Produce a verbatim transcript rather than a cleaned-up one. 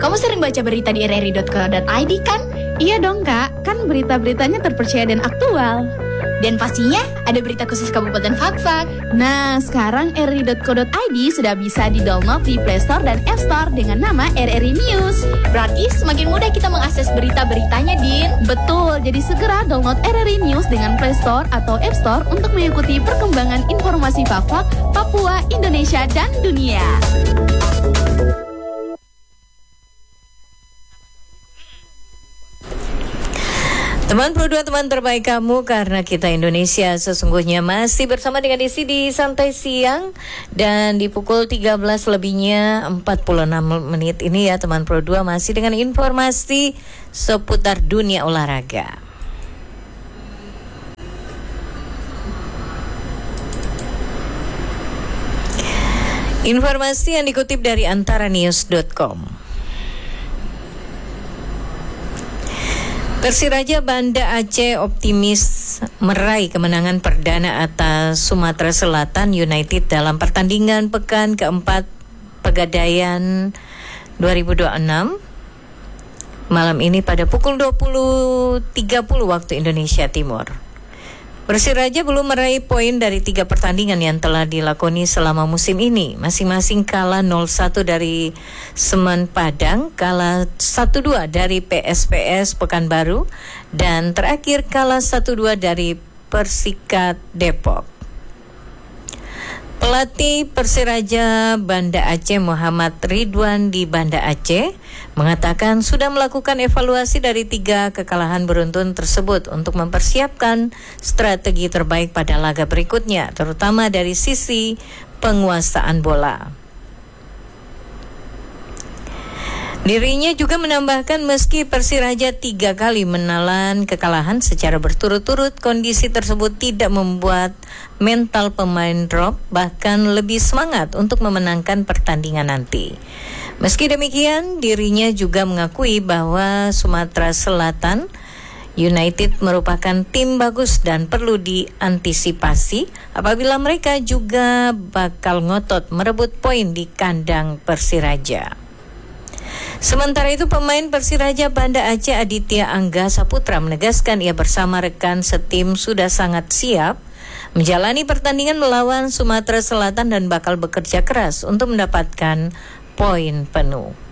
Kamu sering baca berita di r r i dot co dot i d kan? Iya dong kak, kan berita-beritanya terpercaya dan aktual. Dan pastinya ada berita khusus Kabupaten Fakfak. Nah, sekarang r r i dot co dot i d sudah bisa di-download di Play Store dan App Store dengan nama R R I News. Berarti semakin mudah kita mengakses berita-beritanya, Din. Betul, jadi segera download R R I News dengan Play Store atau App Store untuk mengikuti perkembangan informasi Fakfak, Papua, Indonesia, dan dunia. Teman Pro dua, teman terbaik kamu, karena kita Indonesia sesungguhnya masih bersama dengan isi di Santai Siang. Dan di pukul tiga belas lebihnya empat puluh enam menit ini ya teman Pro dua, masih dengan informasi seputar dunia olahraga. Informasi yang dikutip dari antara news dot com. Persiraja Banda Aceh optimis meraih kemenangan perdana atas Sumatera Selatan United dalam pertandingan pekan keempat Pegadaian dua ribu dua puluh enam malam ini pada pukul dua puluh tiga puluh waktu Indonesia Timur. Persiraja belum meraih poin dari tiga pertandingan yang telah dilakoni selama musim ini. Masing-masing kalah nol satu dari Semen Padang, kalah satu dua dari P S P S Pekanbaru, dan terakhir kalah satu dua dari Persikat Depok. Pelatih Persiraja Banda Aceh Muhammad Ridwan di Banda Aceh mengatakan sudah melakukan evaluasi dari tiga kekalahan beruntun tersebut untuk mempersiapkan strategi terbaik pada laga berikutnya, terutama dari sisi penguasaan bola. Dirinya juga menambahkan meski Persiraja tiga kali menelan kekalahan secara berturut-turut, kondisi tersebut tidak membuat mental pemain drop, bahkan lebih semangat untuk memenangkan pertandingan nanti. Meski demikian, dirinya juga mengakui bahwa Sumatera Selatan United merupakan tim bagus dan perlu diantisipasi apabila mereka juga bakal ngotot merebut poin di kandang Persiraja. Sementara itu, pemain Persiraja Banda Aceh Aditya Angga Saputra menegaskan ia bersama rekan setim sudah sangat siap menjalani pertandingan melawan Sumatera Selatan dan bakal bekerja keras untuk mendapatkan poin penuh.